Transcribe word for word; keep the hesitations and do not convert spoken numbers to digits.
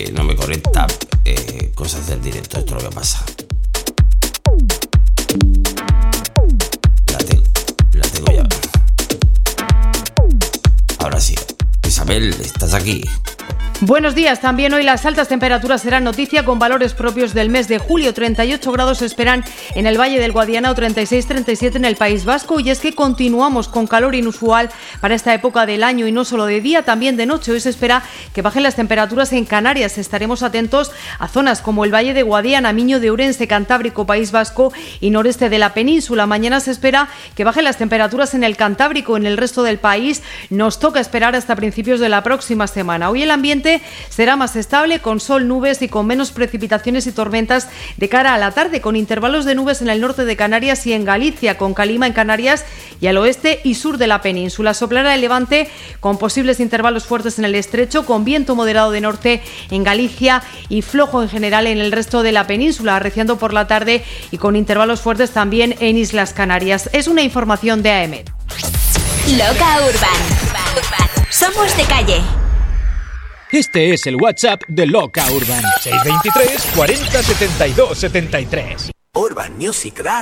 Eh, no me conecta eh, cosas del directo, esto es lo que pasa. La tengo, la tengo ya. Ahora sí. Isabel, ¿estás aquí? Buenos días. También hoy las altas temperaturas serán noticia con valores propios del mes de julio. treinta y ocho grados se esperan en el Valle del Guadiana o treinta y seis treinta y siete en el País Vasco. Y es que continuamos con calor inusual para esta época del año y no solo de día, también de noche. Hoy se espera que bajen las temperaturas en Canarias. Estaremos atentos a zonas como el Valle de Guadiana, Miño de Ourense, Cantábrico, País Vasco y noreste de la península. Mañana se espera que bajen las temperaturas en el Cantábrico. En el resto del país nos toca esperar hasta principios de la próxima semana. Hoy el ambiente será más estable, con sol, nubes y con menos precipitaciones y tormentas de cara a la tarde, con intervalos de nubes en el norte de Canarias y en Galicia, con calima en Canarias y al oeste y sur de la península. Soplará el levante con posibles intervalos fuertes en el estrecho, con viento moderado de norte en Galicia y flojo en general en el resto de la península, arreciando por la tarde y con intervalos fuertes también en Islas Canarias. Es una información de A E M E T. Loca Urban. Somos de calle. Este es el WhatsApp de Loca Urban. seis veintitrés cuarenta setenta y dos setenta y tres. Urban Music Radio.